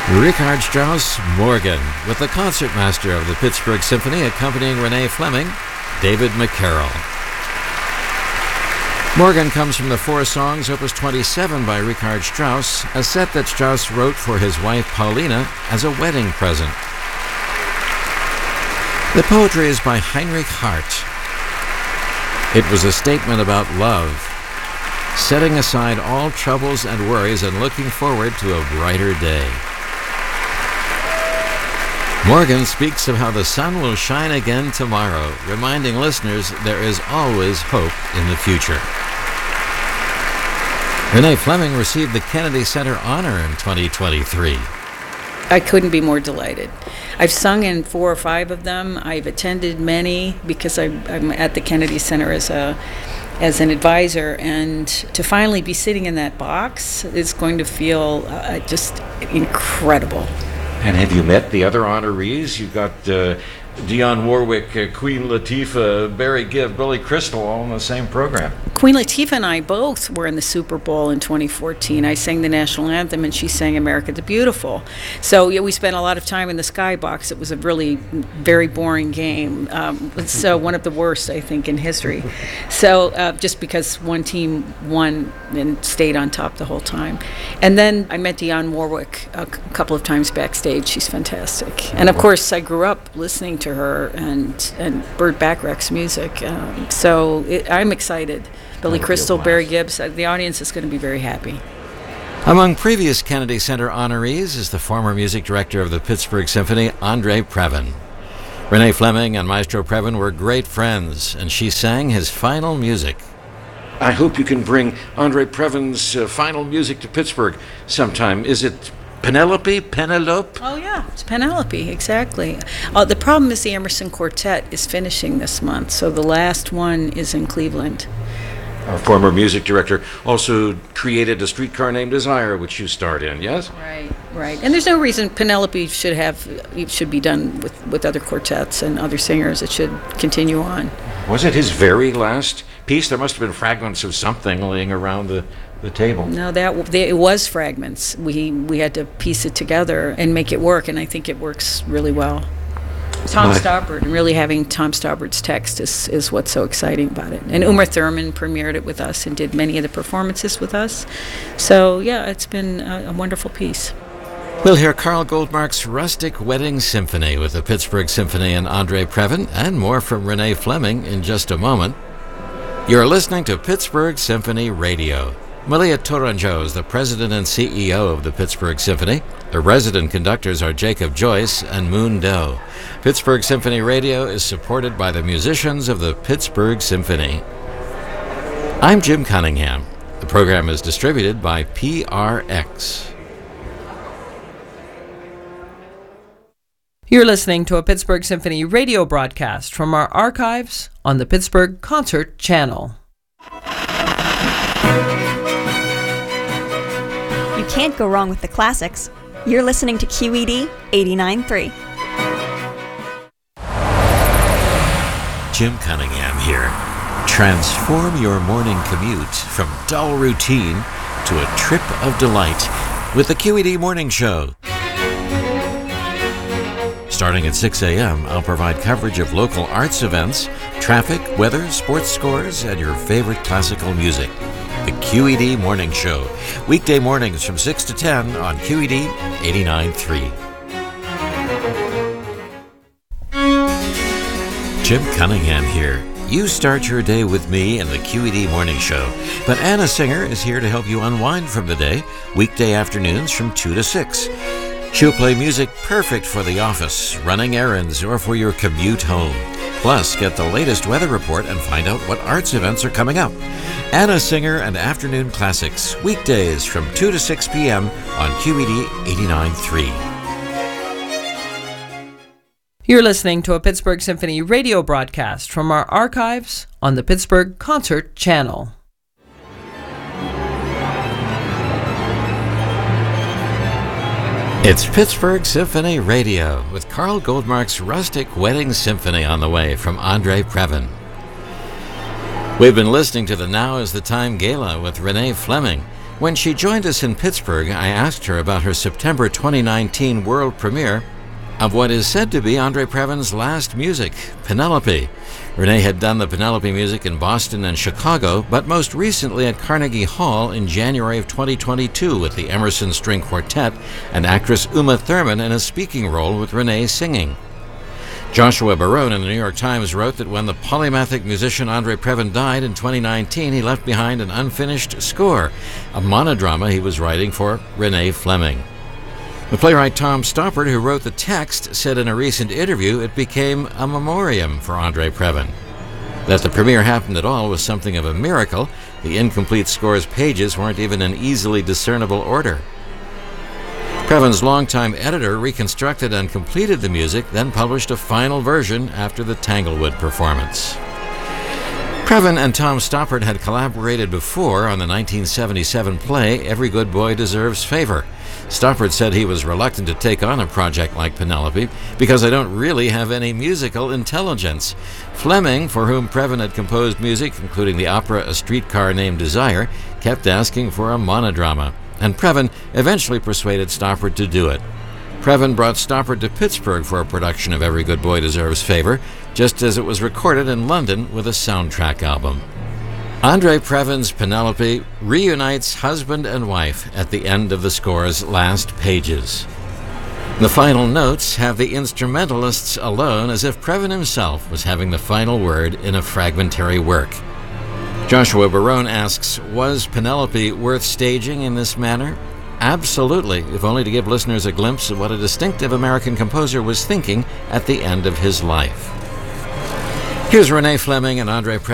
Richard Strauss, Morgan, with the concertmaster of the Pittsburgh Symphony accompanying Renee Fleming, David McCarroll. Morgan comes from the Four Songs, Opus 27 by Richard Strauss, a set that Strauss wrote for his wife Paulina as a wedding present. The poetry is by Heinrich Hart. It was a statement about love, setting aside all troubles and worries and looking forward to a brighter day. Morgan speaks of how the sun will shine again tomorrow, reminding listeners there is always hope in the future. Renee Fleming received the Kennedy Center Honor in 2023. I couldn't be more delighted. I've sung in 4 or 5 of them. I've attended many because I'm at the Kennedy Center as an advisor, and to finally be sitting in that box is going to feel just incredible. And have you met the other honorees? You've got Dionne Warwick, Queen Latifah, Barry Gibb, Billy Crystal, all in the same program. Queen Latifah and I both were in the Super Bowl in 2014. I sang the national anthem and she sang America the Beautiful. So yeah, we spent a lot of time in the skybox. It was a really very boring game. So one of the worst, I think, in history. So just because one team won and stayed on top the whole time. And then I met Dionne Warwick a couple of times backstage. She's fantastic. And of course, I grew up listening to her and Burt Bacharach's music. I'm excited. Billy Crystal, Barry Gibbs, the audience is going to be very happy. Among previous Kennedy Center honorees is the former music director of the Pittsburgh Symphony, Andre Previn. Renee Fleming and Maestro Previn were great friends, and she sang his final music. I hope you can bring Andre Previn's final music to Pittsburgh sometime. Is it Penelope? Oh, yeah, it's Penelope, exactly. The problem is the Emerson Quartet is finishing this month, so the last one is in Cleveland. Our former music director also created A Streetcar Named Desire, which you starred in, yes? Right. And there's no reason Penelope should be done with other quartets and other singers. It should continue on. Was it his very last piece? There must have been fragments of something laying around the table. No, it was fragments. We had to piece it together and make it work, and I think it works really well. Tom Stoppard, and really having Tom Stoppard's text is what's so exciting about it. And Uma Thurman premiered it with us and did many of the performances with us. So, yeah, it's been a wonderful piece. We'll hear Carl Goldmark's Rustic Wedding Symphony with the Pittsburgh Symphony and Andre Previn, and more from Renee Fleming in just a moment. You're listening to Pittsburgh Symphony Radio. Malia Tourangeau is the president and CEO of the Pittsburgh Symphony. The resident conductors are Jacob Joyce and Moon Doe. Pittsburgh Symphony Radio is supported by the musicians of the Pittsburgh Symphony. I'm Jim Cunningham. The program is distributed by PRX. You're listening to a Pittsburgh Symphony radio broadcast from our archives on the Pittsburgh Concert Channel. You can't go wrong with the classics. You're listening to QED 89.3. Jim Cunningham here. Transform your morning commute from dull routine to a trip of delight with the QED Morning Show. Starting at 6 a.m., I'll provide coverage of local arts events, traffic, weather, sports scores, and your favorite classical music. The QED Morning Show. Weekday mornings from 6 to 10 on QED 89.3. Jim Cunningham here. You start your day with me in the QED Morning Show. But Anna Singer is here to help you unwind from the day, weekday afternoons from 2 to 6. She'll play music perfect for the office, running errands, or for your commute home. Plus, get the latest weather report and find out what arts events are coming up. Anna Singer and Afternoon Classics, weekdays from 2 to 6 p.m. on QED 89.3. You're listening to a Pittsburgh Symphony radio broadcast from our archives on the Pittsburgh Concert Channel. It's Pittsburgh Symphony Radio with Carl Goldmark's Rustic Wedding Symphony on the way from Andre Previn. We've been listening to the Now is the Time Gala with Renee Fleming. When she joined us in Pittsburgh, I asked her about her September 2019 world premiere of what is said to be Andre Previn's last music, Penelope. Renee had done the Penelope music in Boston and Chicago, but most recently at Carnegie Hall in January of 2022 with the Emerson String Quartet and actress Uma Thurman in a speaking role with Renee singing. Joshua Barone in the New York Times wrote that when the polymathic musician Andre Previn died in 2019, he left behind an unfinished score, a monodrama he was writing for Renee Fleming. The playwright Tom Stoppard, who wrote the text, said in a recent interview it became a memoriam for Andre Previn. That the premiere happened at all was something of a miracle. The incomplete score's pages weren't even in easily discernible order. Previn's longtime editor reconstructed and completed the music, then published a final version after the Tanglewood performance. Previn and Tom Stoppard had collaborated before on the 1977 play Every Good Boy Deserves Favor. Stoppard said he was reluctant to take on a project like Penelope because I don't really have any musical intelligence. Fleming, for whom Previn had composed music, including the opera A Streetcar Named Desire, kept asking for a monodrama, and Previn eventually persuaded Stoppard to do it. Previn brought Stoppard to Pittsburgh for a production of Every Good Boy Deserves Favor, just as it was recorded in London with a soundtrack album. Andre Previn's Penelope reunites husband and wife at the end of the score's last pages. The final notes have the instrumentalists alone, as if Previn himself was having the final word in a fragmentary work. Joshua Barone asks, was Penelope worth staging in this manner? Absolutely, if only to give listeners a glimpse of what a distinctive American composer was thinking at the end of his life. Here's Renee Fleming and Andre Previn